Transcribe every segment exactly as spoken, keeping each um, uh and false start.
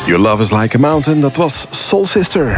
Your Love is Like a Mountain, dat was Soul Sister.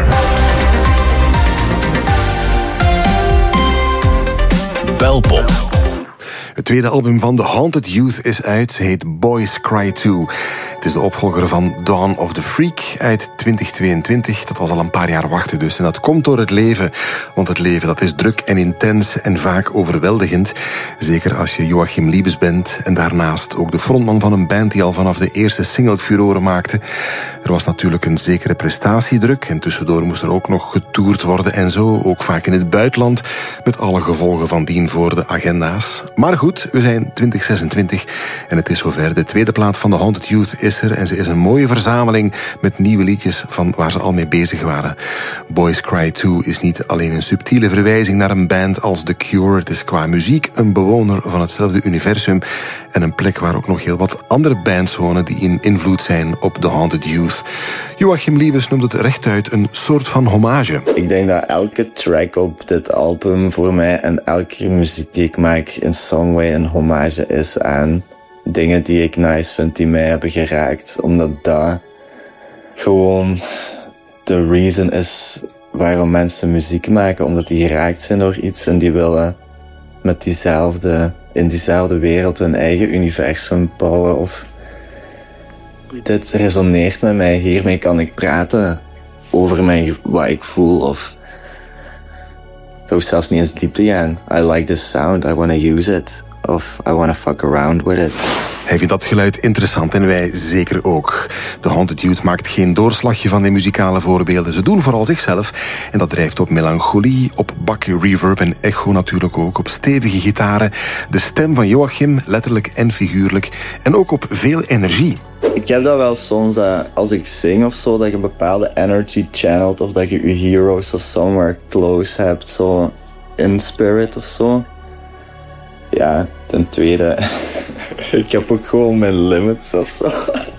Belpop. Het tweede album van The Haunted Youth is uit, heet Boys Cry Too. Het is de opvolger van Dawn of the Freak uit twintig tweeëntwintig. Dat was al een paar jaar wachten dus. En dat komt door het leven. Want het leven dat is druk en intens en vaak overweldigend. Zeker als je Joachim Liebes bent. En daarnaast ook de frontman van een band die al vanaf de eerste single furoren maakte. Er was natuurlijk een zekere prestatiedruk. En tussendoor moest er ook nog getoerd worden en zo. Ook vaak in het buitenland. Met alle gevolgen van dien voor de agenda's. Maar goed, we zijn twintig zesentwintig. En het is zover. De tweede plaat van The Haunted Youth is er. En ze is een mooie verzameling met nieuwe liedjes van waar ze al mee bezig waren. Boys Cry Too is niet alleen een subtiele verwijzing naar een band als The Cure. Het is qua muziek een bewoner van hetzelfde universum. En een plek waar ook nog heel wat andere bands wonen die in invloed zijn op The Haunted Youth. Joachim Liebes noemt het rechtuit een soort van hommage. Ik denk dat elke track op dit album voor mij en elke muziek die ik maak in some way een hommage is aan dingen die ik nice vind, die mij hebben geraakt. Omdat dat gewoon de reason is waarom mensen muziek maken. Omdat die geraakt zijn door iets en die willen met diezelfde, in diezelfde wereld hun eigen universum bouwen. Of dit resoneert met mij, hiermee kan ik praten over mij, wat ik voel. Of het hoeft zelfs niet eens diep te gaan. I like this sound, I want to use it. Of I want to fuck around with it. Hij vindt dat geluid interessant en wij zeker ook. The Haunted Youth maakt geen doorslagje van die muzikale voorbeelden. Ze doen vooral zichzelf en dat drijft op melancholie, op bakken reverb en echo natuurlijk ook, op stevige gitaren, de stem van Joachim, letterlijk en figuurlijk, en ook op veel energie. Ik heb dat wel soms, dat als ik zing of zo, dat je een bepaalde energy channelt of dat je je heroes of somewhere close hebt, zo in spirit of zo. Ja, ten tweede, ik heb ook gewoon mijn limits of zo.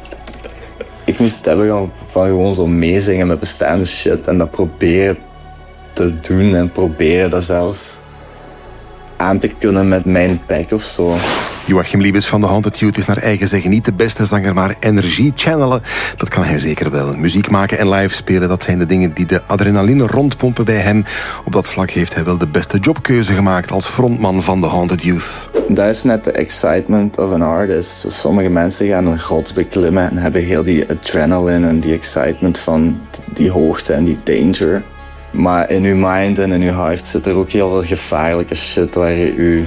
Ik moest het hebben van, van gewoon zo meezingen met bestaande shit en dat proberen te doen en proberen dat zelfs aan te kunnen met mijn back of zo. Joachim Liebes van The Haunted Youth is naar eigen zeggen niet de beste zanger, maar energie channelen, dat kan hij zeker wel. Muziek maken en live spelen, dat zijn de dingen die de adrenaline rondpompen bij hem. Op dat vlak heeft hij wel de beste jobkeuze gemaakt als frontman van The Haunted Youth. Dat is net de excitement of an artist. Sommige mensen gaan een rots beklimmen en hebben heel die adrenaline en die excitement van die hoogte en die danger. Maar in uw mind en in uw hart zit er ook heel veel gevaarlijke shit waar je u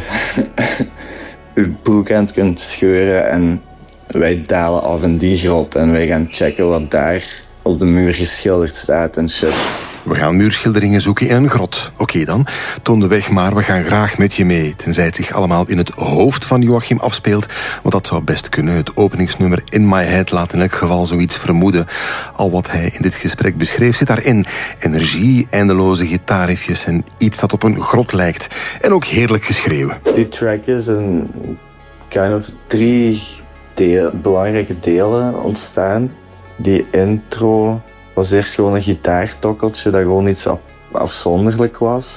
uw broek aan kunt scheuren. En wij dalen af in die grot en wij gaan checken wat daar op de muur geschilderd staat en shit. We gaan muurschilderingen zoeken in een grot. Oké okay dan, toon de weg maar, we gaan graag met je mee. Tenzij het zich allemaal in het hoofd van Joachim afspeelt. Want dat zou best kunnen. Het openingsnummer In My Head laat in elk geval zoiets vermoeden. Al wat hij in dit gesprek beschreef zit daarin. Energie, eindeloze gitaarriffjes en iets dat op een grot lijkt. En ook heerlijk geschreeuw. Die track is een kind of drie deel, belangrijke delen ontstaan. Die intro was eerst gewoon een gitaartokkeltje dat gewoon iets af, afzonderlijk was.